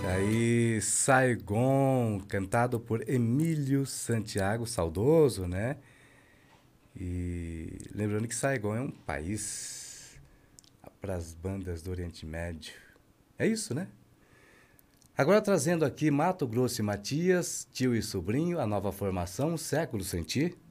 Aí, Saigon, cantado por Emílio Santiago, saudoso, né? E lembrando que Saigon é um país para as bandas do Oriente Médio. É isso, né? Agora trazendo aqui Mato Grosso e Matias, Tio e Sobrinho, a nova formação, Século Sem Ti.